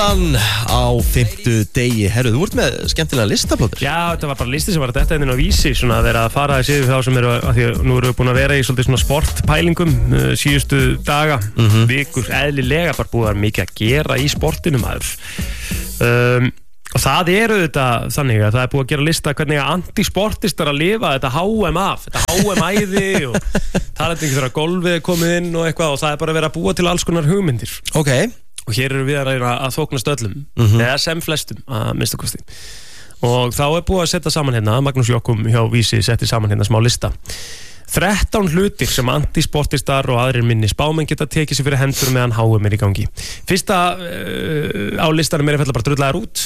Á 5. degi, herru, þú ert með skemmtilega listaplótur. Já, þetta var bara listi sem var þetta inn á Vísi, svona að vera að fara að séu þá sem eru, að því að nú erum við búin að vera í svolítið svona sportpælingum síðustu daga, vikur, eðlilega bara búið að mikið að gera í sportinu maður. Og það þetta þannig að það búið að gera lista hvernig að antisportistar að lifa þetta HM af, þetta HM-æði og talendingi þegar golfið er komið inn og eitthvað og það bara verið að búa til alls konar hugmyndir. Ok. Og hér eru við að reyna að þóknast öllum, eða sem flestum að minnsta kosti. Og þá búið að setja saman hérna, Magnús Jokkum hjá Vísi setti saman hérna smá lista. 13 hlutir sem antisportistar og aðrir minni spámenn geta tekið sér fyrir hendur meðan HM í gangi. Fyrsta á listanum bara drullaðar út.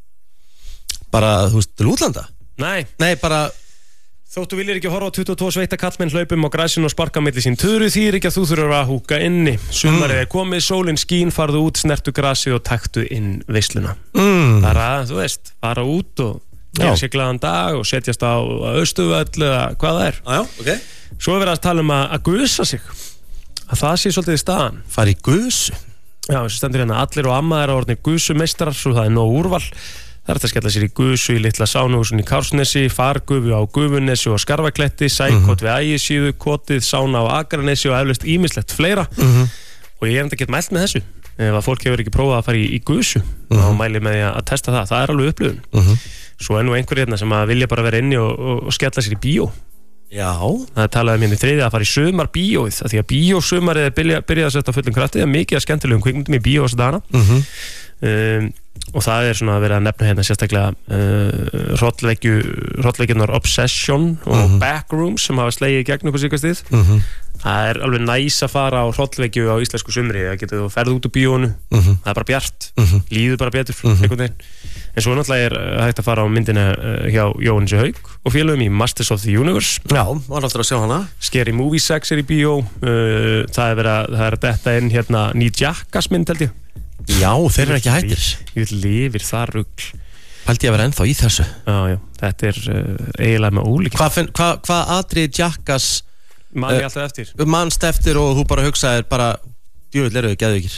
Bara, þú veist, til útlanda? Nei, bara... Þóttu viljir ekki horfa á 22 sveita kallmenn hlaupum á græsinu og sparka milli sín töru þýr ekki að þú þurfur að húka inni. Sumarið komið, sólin skín, farðu út, snertu grasið og taktu inn veisluna. Bara, þú veist, fara út og gera sér glaðan dag og setjast á Austurvöll eða hvað það er. Okay. Svo verið að tala að gusa sig. Að það sé svolítið í staðan. Fara í gusu? Já, þessi stendur hérna, allir og amma orðnir gusumeistarar, svo það nóg úrval. Það að skella sér í gusu í litla sánuhúsun í Kársnesi, fargufu á Gufunesi og Skarfakletti, sækot við Ægisíðu, kotið, sána á Akranesi og eflaust ýmislegt fleira. Og ég enda gett mælt með þessu. Ef að fólk hefur ekki prófað að fara í gusu, þá mæli með því að testa það. Það alveg upplifun. Svo nú einhver hérna sem að vilja bara vera inni og skella sér í bíó. Já. Það talaði mér í þriðja að fara í sumarbíóið, af því að bíósumarið byrjaði að setja á fullum krafti, mikið af skemmtilegum kvikmyndum í bíó þessa dagana. Og það svona að vera að nefna hérna sérstaklega hrollveikjurnar Obsession og Backrooms sem hafa slegið í gegn upp á síðkastið. Það alveg næs að fara á hrollveikju á íslensku sumri, það getur þú ferð út úr bíónu, það bara bjart, líður bara betur einhvern veginn. En svo náttúrulega hægt að fara á myndina hjá Jóhannes Haug og félögum í Masters of the Universe. Já, var alltaf að sjá hana. Scary Movie 6 í bíó, það er detta inn hérna ný Jackass mynd held ég. Já, þeir eru ekki hættir. Ég vil lifir það rugl. Haldi ég að vera ennþá í þessu. Já, þetta er eiginlega með ólíkjum. Hvað atrið Jackass man ég alltaf eftir? Manst eftir og þú bara hugsaðir bara djöfull eru þau geðveikir.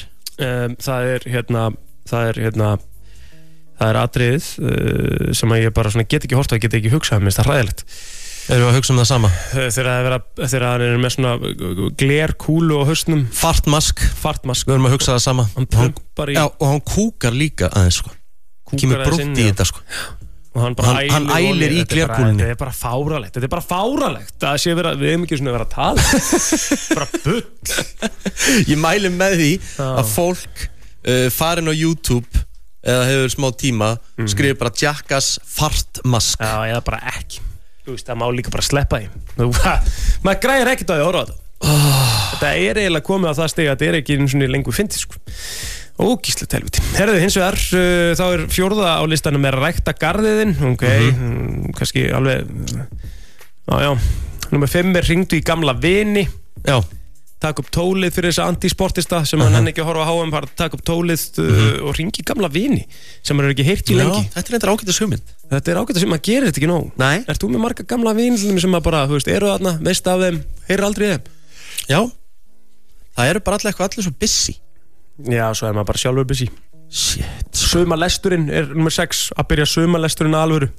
Það er atriðið sem að ég bara svona get ekki horft og get ekki hugsað, mér finnst það hræðilegt. Erum við að hugsa það sama? Þegar hann er með svona glerkúlu á hausnum. Fartmask. Við erum að hugsa það sama. Já, og hann kúkar líka aðeins sko. Kemur brútt í þetta sko. Og hann ælir í glerkúlunni. Þetta er bara fáralegt. Það sé við hefum ekki svona verið að tala. Bara bull. Ég mæli með því að fólk farin á YouTube eða hefur smá tíma skrifir bara Jackass fartmask. Já, eða bara ekki. Þú veist, það má líka bara sleppa því. Maður græðir ekkert á því að horfa á þetta. Þetta er eiginlega komið á það stigi að þetta er ekki svona lengur fyndið sko. Ógíslegt helviti. Herðu, hins vegar, þá er 4. á listanum með rækta garðiðinn. Ok, kannski alveg. Já. Númer 5 er hringdu í gamla vini. Já. Takk upp tólið fyrir þessa antisportista sem hann ekki að horfa á HM, bara takk upp tólið og hringi gamla vini sem hann ekki heyrt í lengi. Já, þetta er eitthvað ágætis hugmynd. Þetta er ágætis hugmynd, maður gerir þetta ekki nóg. Nei. Ert þú með marga gamla vini sem maður bara, þú veist, eru þarna, veist af þeim, heyrir aldrei þeim? Já, það eru bara allir svo busy. Já, svo er maður bara sjálfur busy. Shit. Sumarlesturinn er nummer 6, að byrja sumarlesturinn að alvöru.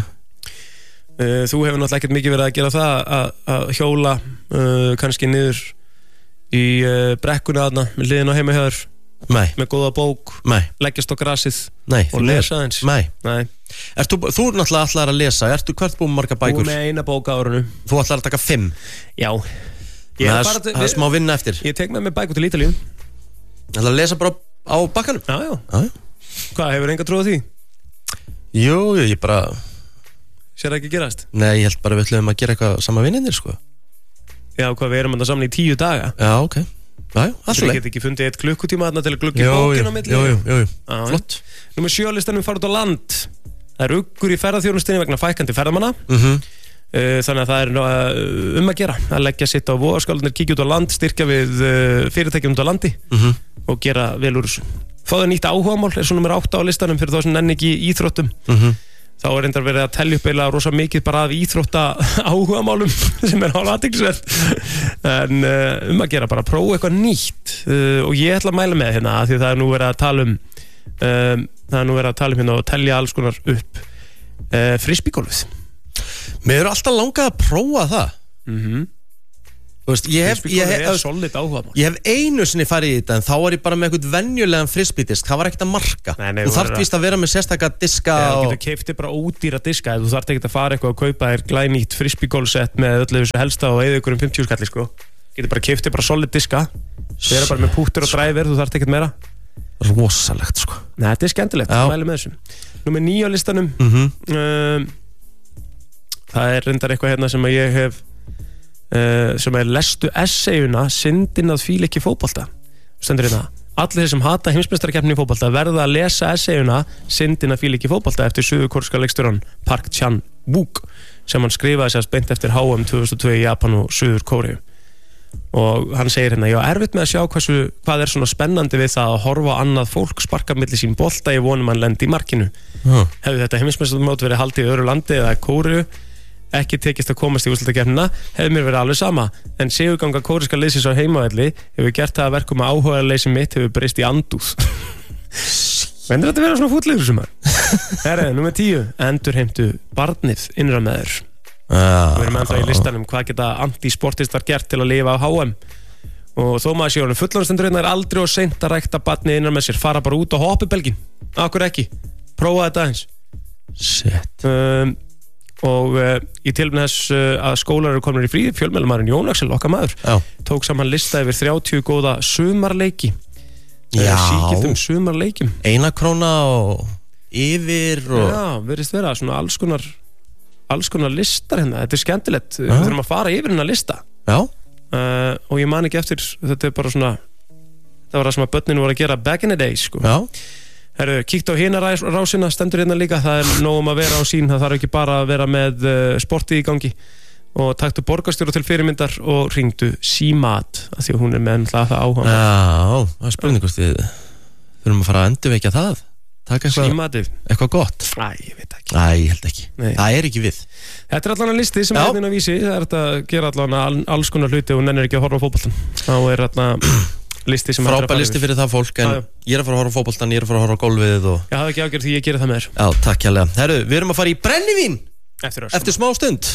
Þú hefur náttúrulega ekkert mikið verið að gera það að hjóla kannski niður í brekkuna þarna með hliðin á heima hjá þér. Nei. Með góða bók. Nei. Leggjast á grasið. Nei. Og lesa eins. Nei. Þú náttúrulega ætlar að lesa. Hvert búið marga bækur? Búið með eina bók á árinu. Þú ætlar að taka 5? Já. Það er smá vinna eftir. Ég tek með mig bækur til Ítalíu. ætla að lesa bara á bakkanum. Já. Hvað, hefur enga trú á því? Jú, ég bara... Sér það ekki gerast? Nei, ég held bara við ætlum að gera eitthvað sama vinninir, sko. Já, hvað, við erum að saman í 10 daga. Já, ok. Já, alltaf. Ég get ekki fundið 1 klukkutíma þarna til að glugga í bókina á milli. Jú, flott. Númer 7 á listanum fara út á land. Það er uggur í ferðaþjónustinni vegna fækkandi ferðamanna. Þannig að það er að gera að leggja sitt á vogarskálarnir, kíkja út á land, styrkja við fyrirtækjum út á landi og gera vel úr þessu. Fáðu nýtt áhugamál er svo númer 8 á listanum fyrir þá sem nenni ekki í íþróttum. Þá er reyndar verið að telja upp eiginlega rosa mikið bara af íþrótta áhugamálum sem er hálf athyglisvert. En að gera bara prófa eitthvað nýtt og ég ætla að mæla með hérna því það er nú verið að tala Það nú verið að tala hérna og telja alls konar upp frisbeegolfið. Mér er alltaf langað að prófa það. Þú veist, solid áhugamál. Ég hef einu sinni farið í þetta, en þá var ég bara með eitthvað venjulegan frisbeedisk. Það var ekkert að marka. Þú þarft víst að vera með sérstaka diska. Þú getur keypti bara ódýra diska. Þú þarft ekkert að fara eitthvað að kaupa þér glænýtt frisbeegolfsett með öllu þessu helsta og eyða ykkur 50 skalli, sko. Getur bara keypti bara solid diska. Það er bara með púttur og dræfir, þú þarft ekkert meira. Rosalegt, sko. Nei, þetta er skemmtilegt, mæli með þessu. Númer 9 á listanum. Það er reyndar eitthvað hérna sem ég hef sem lestu essayuna syndin að fíla ekki fótbolta. Stendur hérna: allir þeir sem hata heimsmeistarakeppni í fótbolta verða að lesa essayuna syndin að fíla ekki fótbolta eftir suðurkórska leikstjóran Park Chan-wook sem hann skrifaði sérst beint eftir HM 2002 í Japan og Suður-Kóreu. Og hann segir hérna: ég á erfitt með að sjá hvað er svona spennandi við það að horfa á annað fólk sparka milli sín bolta í vonum hann lendi í markinu. Hefði þetta heimsmeistaramót verið haldið í öðru landi eða Kóreu ekki tekist að komast í úrslitakeppnina, hefði mér verið alveg sama, en sigurganga kóreska liðsins á heimavelli hefur gert það að verkum að áhugaleysi mitt hefur breyst í andúð. Vendur þetta vera svona fútlegur sumar? Herre, númer 10, endurheimtu barnið innra með þér. Við erum ennþá í listanum hvað geta antisportistar gert til að lifa á HM, og þó maður sé honum fullorðinstendurinn er aldrei og seint að rækta barnið innra með sér, fara bara út og hoppa belgin. Akkur ekki, prófa þetta eins. Shit. Og í tilefni þess að skólar eru komin í frí, fjölmiðlamaðurinn Jón Axel, okkar maður, tók saman lista yfir 30 góða sumarleiki. Síkildum sumarleikjum. 1 króna og yfir og... Já, verðist vera svona alls konar listar hérna. Þetta er skemmtilegt. Við þurfum að fara yfir hérna lista. Já. Og ég man ekki eftir, þetta er bara svona, það var það sem að börnin voru að gera back in the days, sko. Já. Herru, kíkt á hina rásina, stendur hérna líka. Það er nóg að vera á sín, það þarf ekki bara að vera með sportið í gangi. Og taktu borgarstjóra til fyrirmyndar og hringdu Símat, af því að hún er með það áhuga. Já, það er spurningust við þurfum að fara að endurvekja það. Taka eitthvað gott. Æ, ég veit ekki. Æ, ég held ekki. Nei. Það er ekki við. Þetta er allan að listi sem er hérna á Vísi. Það er að gera allan alls konar hluti og nennir ekki að horfa á fótboltan. Þá er hérna listi sem frábær listi fyrir það fólk, en ég er að fara að horfa á fótboltan, ég er að fara að horfa á golfið og... Já, það er ekki ágjörð því ég gerir það með þér. Já, takk hérlega. Herru, við erum að fara í brennivín eftir smá stund.